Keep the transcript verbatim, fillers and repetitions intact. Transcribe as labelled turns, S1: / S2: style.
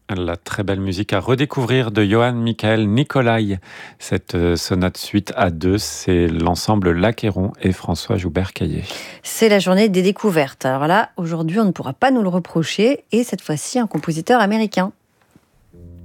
S1: La très belle musique à redécouvrir de Johann Michael Nicolai. Cette euh, sonate suite à deux, c'est l'ensemble L'Achéron et François Joubert-Caillé.
S2: C'est la journée des découvertes. Alors là, aujourd'hui, on ne pourra pas nous le reprocher. Et cette fois-ci, un compositeur américain.